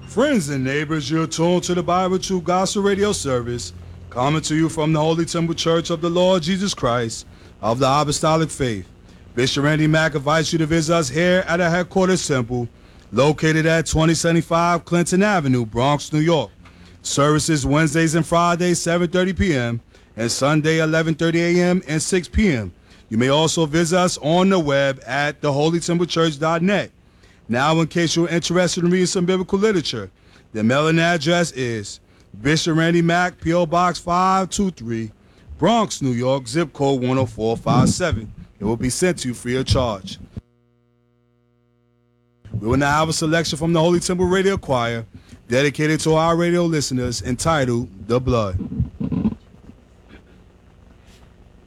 Friends and neighbors, you're tuned to the Bible True Gospel Radio Service, coming to you from the Holy Temple Church of the Lord Jesus Christ of the Apostolic Faith. Bishop Randy Mack invites you to visit us here at our headquarters temple, located at 2075 Clinton Avenue, Bronx, New York. Services Wednesdays and Fridays, 7:30 p.m., and Sunday, 11:30 a.m. and 6 p.m. You may also visit us on the web at theholytemplechurch.net. Now, in case you're interested in reading some biblical literature, the mailing address is Bishop Randy Mack, P.O. Box 523, Bronx, New York, zip code 10457. It will be sent to you free of charge. We will now have a selection from the Holy Temple Radio Choir dedicated to our radio listeners entitled The Blood.